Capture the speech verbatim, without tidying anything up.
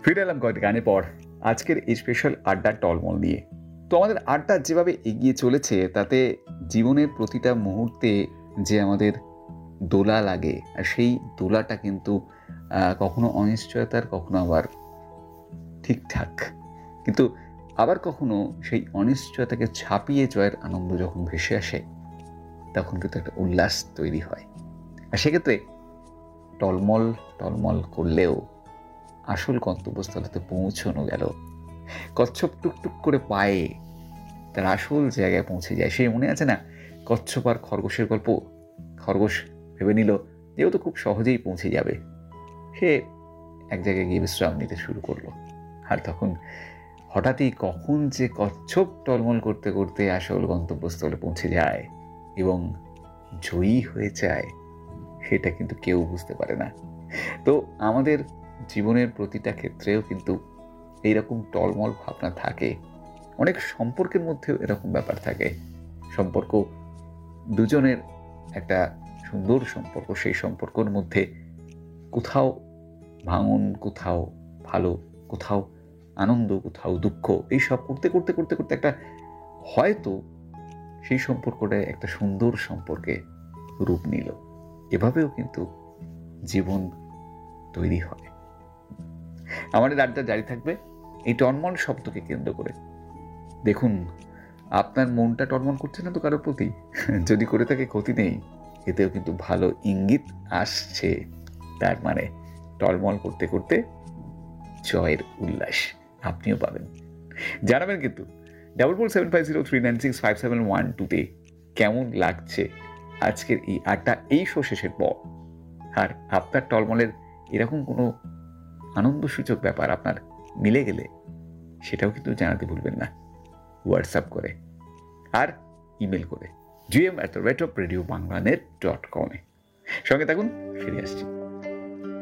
ফিরে এলাম কয়েকটা গানে পর আজকের এই স্পেশাল আড্ডা টলমল নিয়ে। তো আমাদের আড্ডা যেভাবে এগিয়ে চলেছে তাতে জীবনের প্রতিটা মুহূর্তে যে আমাদের দোলা লাগে, আর সেই দোলাটা কিন্তু কখনো অনিশ্চয়তার, কখনো আবার ঠিকঠাক, কিন্তু আবার কখনো সেই অনিশ্চয়তাকে ছাপিয়ে জয়ের আনন্দ যখন ভেসে আসে তখন কিন্তু একটা উল্লাস তৈরি হয়। আর সেক্ষেত্রে টলমল টলমল করলেও আসল গন্তব্যস্থলেতে পৌঁছানো গেল, কচ্ছপ টুকটুক করে পায়ে তার আসল জায়গায় পৌঁছে যায়। সেই মনে আছে না কচ্ছপ আর খরগোশের গল্প? খরগোশ ভেবে নিল যেহেতু খুব সহজেই পৌঁছে যাবে, সে এক জায়গায় গিয়ে বিশ্রাম নিতে শুরু করলো। আর তখন হঠাৎই কখন যে কচ্ছপ টলমল করতে করতে আসল গন্তব্যস্থলে পৌঁছে যায় এবং জয়ী হয়ে যায়, সেটা কিন্তু কেউ বুঝতে পারে না। তো আমাদের জীবনের প্রতিটা ক্ষেত্রেও কিন্তু এইরকম টলমল ভাবনা থাকে। অনেক সম্পর্কের মধ্যেও এরকম ব্যাপার থাকে। সম্পর্ক দুজনের একটা সুন্দর সম্পর্ক, সেই সম্পর্কের মধ্যে কোথাও ভাঙন, কোথাও ভালো, কোথাও আনন্দ, কোথাও দুঃখ, এই সব করতে করতে করতে করতে একটা হয়তো সেই সম্পর্কটা একটা সুন্দর সম্পর্কে রূপ নিল। এভাবেও কিন্তু জীবন তৈরি হয়। আমাদের আড্ডা জারি থাকবে এই টলমল শব্দকে কেন্দ্র করে। দেখুন, আপনার মনটা টলমল করছে না তো কারোর প্রতি? যদি করে থাকে ক্ষতি নেই, এতেও কিন্তু ভালো ইঙ্গিত আসছে। তার মানে টলমল করতে করতে জয়ের উল্লাস আপনিও পাবেন। জানাবেন কিন্তু double four seven five zero three nine six five seven one টুতে কেমন লাগছে আজকের এই আড্ডা এই শো শেষের পর। আর আপনার টলমলের এরকম কোনো আনন্দসূচক ব্যাপার আপনার মিলে গেলে সেটাও কিন্তু জানাতে ভুলবেন না, হোয়াটসঅ্যাপ করে আর ইমেল করে GM at the rate of radio Bangla net dot কমে। সঙ্গে থাকুন, ফিরে আসছি।